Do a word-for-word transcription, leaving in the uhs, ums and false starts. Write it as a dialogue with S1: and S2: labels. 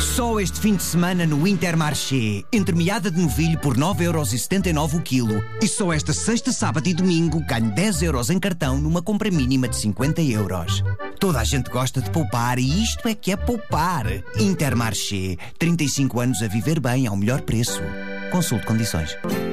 S1: Só este fim de semana no Intermarché. Entremeada de novilho por nove euros e setenta e nove o quilo. E só esta sexta, sábado e domingo ganho dez euros em cartão numa compra mínima de cinquenta euros. Toda a gente gosta de poupar e isto é que é poupar. Intermarché. trinta e cinco anos a viver bem ao melhor preço. Consulte condições.